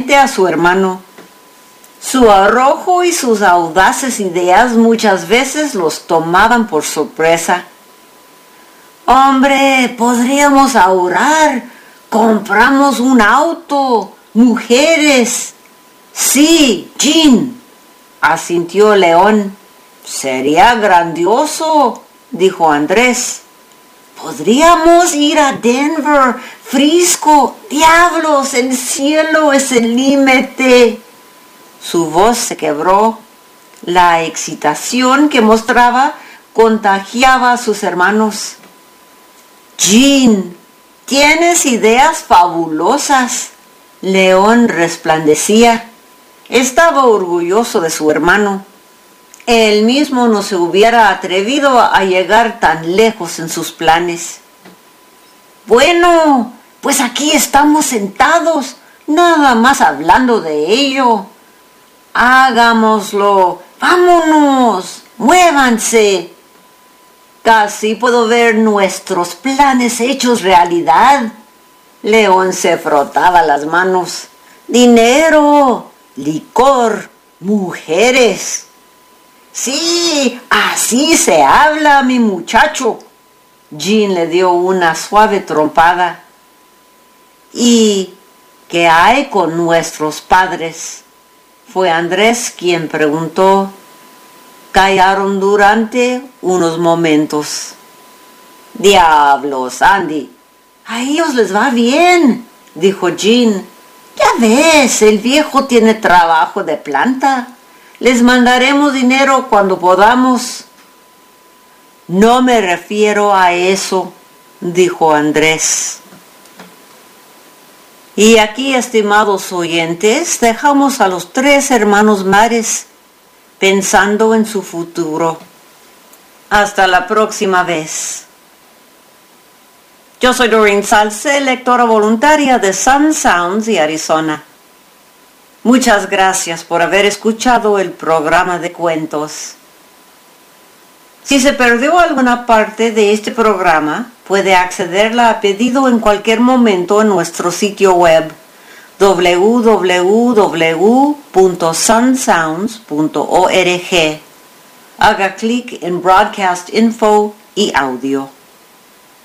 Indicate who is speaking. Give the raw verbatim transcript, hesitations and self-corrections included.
Speaker 1: frente a su hermano. Su arrojo y sus audaces ideas muchas veces los tomaban por sorpresa. «Hombre, podríamos ahorrar. Compramos un auto, mujeres». «Sí, Jean», asintió León. «Sería grandioso», dijo Andrés. «Podríamos ir a Denver, Frisco. Diablos, el cielo es el límite». Su voz se quebró. La excitación que mostraba contagiaba a sus hermanos. «Jean, tienes ideas fabulosas». León resplandecía. Estaba orgulloso de su hermano. Él mismo no se hubiera atrevido a llegar tan lejos en sus planes. «Bueno, pues aquí estamos sentados, nada más hablando de ello. Hagámoslo, vámonos, muévanse. Casi puedo ver nuestros planes hechos realidad». León se frotaba las manos. «Dinero, licor, mujeres». «Sí, así se habla, mi muchacho». Jean le dio una suave trompada. «¿Y qué hay con nuestros padres?». Fue Andrés quien preguntó. Callaron durante unos momentos. «Diablos, Andy, a ellos les va bien», dijo Jean. «Ya ves, el viejo tiene trabajo de planta. Les mandaremos dinero cuando podamos». «No me refiero a eso», dijo Andrés. Y aquí, estimados oyentes, dejamos a los tres hermanos Mares pensando en su futuro. Hasta la próxima vez. Yo soy Doreen Salce, lectora voluntaria de Sun Sounds y Arizona. Muchas gracias por haber escuchado el programa de cuentos. Si se perdió alguna parte de este programa, puede accederla a pedido en cualquier momento en nuestro sitio web doble u doble u doble u punto sun sounds punto org. Haga clic en Broadcast Info y Audio.